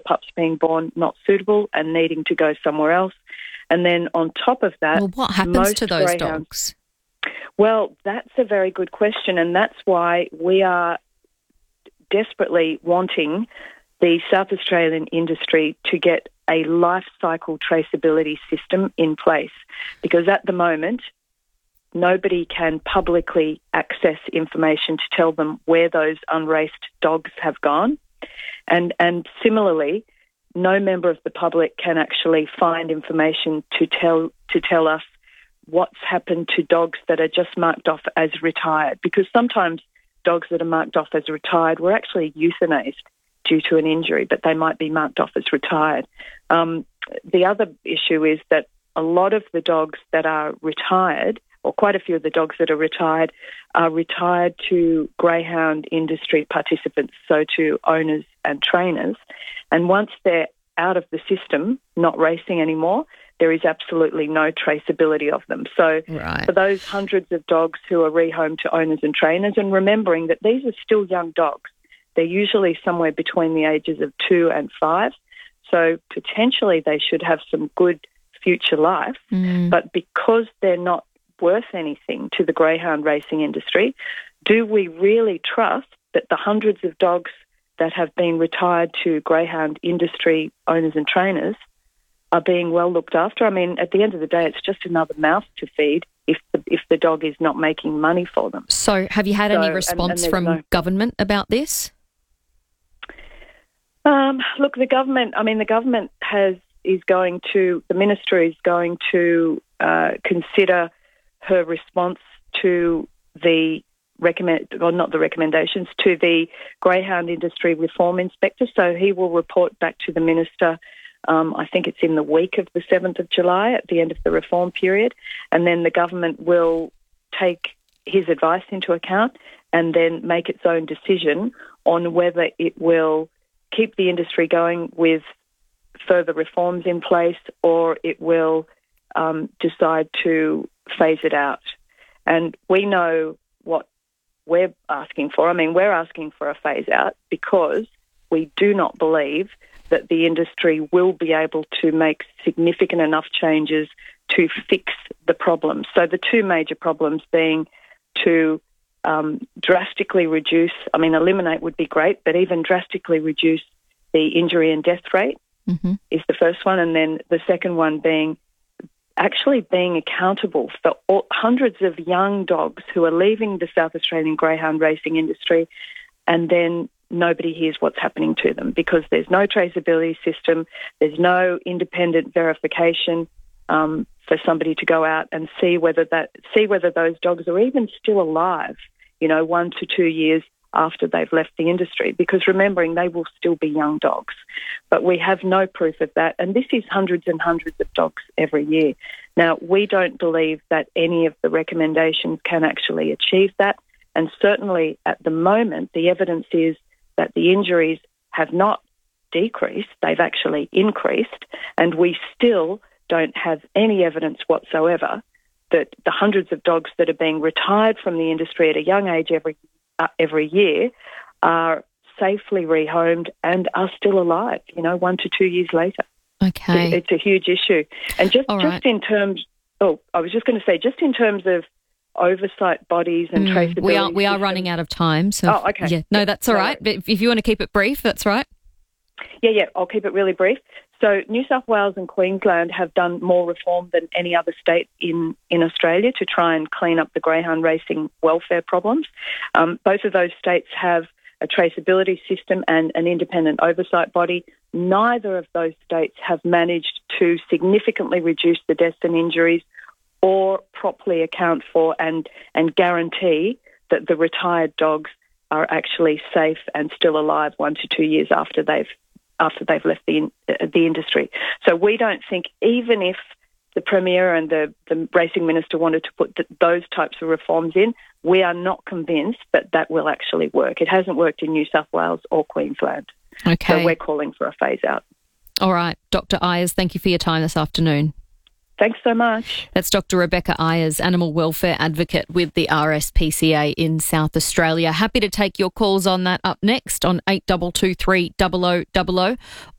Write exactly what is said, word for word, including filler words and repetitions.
pups being born not suitable and needing to go somewhere else. And then on top of that... Well, what happens to those dogs? Well, that's a very good question, and that's why we are desperately wanting the South Australian industry to get a life cycle traceability system in place, because at the moment nobody can publicly access information to tell them where those unraced dogs have gone. And, and similarly, no member of the public can actually find information to tell to tell us what's happened to dogs that are just marked off as retired, because sometimes dogs that are marked off as retired were actually euthanized due to an injury, but they might be marked off as retired. Um, the other issue is that a lot of the dogs that are retired, or quite a few of the dogs that are retired, are retired to greyhound industry participants, so to owners and trainers. And once they're out of the system, not racing anymore, there is absolutely no traceability of them. So right. for those hundreds of dogs who are rehomed to owners and trainers, and remembering that these are still young dogs, they're usually somewhere between the ages of two and five, so potentially they should have some good future life, mm. but because they're not worth anything to the greyhound racing industry, do we really trust that the hundreds of dogs that have been retired to greyhound industry owners and trainers are being well looked after? I mean, at the end of the day, it's just another mouth to feed if the, if the dog is not making money for them. So have you had so, any response and, and from no... government about this? Um, look, the government, I mean, the government has is going to, the minister is going to uh, consider her response to the recommend, or not the recommendations, to the greyhound industry reform inspector. So he will report back to the minister. Um, I think it's in the week of the seventh of July at the end of the reform period. And then the government will take his advice into account and then make its own decision on whether it will keep the industry going with further reforms in place, or it will um, decide to phase it out. And we know what we're asking for. I mean, we're asking for a phase out because we do not believe that the industry will be able to make significant enough changes to fix the problems. So the two major problems being to um, drastically reduce, I mean, eliminate would be great, but even drastically reduce the injury and death rate mm-hmm. is the first one. And then the second one being actually being accountable for all, hundreds of young dogs who are leaving the South Australian greyhound racing industry, and then nobody hears what's happening to them because there's no traceability system, there's no independent verification um, for somebody to go out and see whether that see whether those dogs are even still alive, you know, one to two years after they've left the industry, because remembering they will still be young dogs. But we have no proof of that, and this is hundreds and hundreds of dogs every year. Now, we don't believe that any of the recommendations can actually achieve that, and certainly at the moment the evidence is that the injuries have not decreased, they've actually increased, and we still don't have any evidence whatsoever that the hundreds of dogs that are being retired from the industry at a young age every uh, every year are safely rehomed and are still alive, you know, one to two years later. Okay. It's a huge issue. And just, All just right. in terms, oh, I was just going to say, just in terms of oversight bodies and mm, traceability. We are we are systems. running out of time. So oh, okay. Yeah, no, that's all no, right. But if, if you want to keep it brief, that's right. Yeah, yeah, I'll keep it really brief. So New South Wales and Queensland have done more reform than any other state in, in Australia to try and clean up the greyhound racing welfare problems. Um, both of those states have a traceability system and an independent oversight body. Neither of those states have managed to significantly reduce the deaths and injuries or properly account for and, and guarantee that the retired dogs are actually safe and still alive one to two years after they've after they've left the uh, the industry. So we don't think, even if the Premier and the, the Racing Minister wanted to put th- those types of reforms in, we are not convinced that that will actually work. It hasn't worked in New South Wales or Queensland. Okay. So we're calling for a phase out. All right. Doctor Ayers, thank you for your time this afternoon. Thanks so much. That's Doctor Rebecca Ayers, Animal Welfare Advocate with the R S P C A in South Australia. Happy to take your calls on that up next on eight two two three zero zero zero zero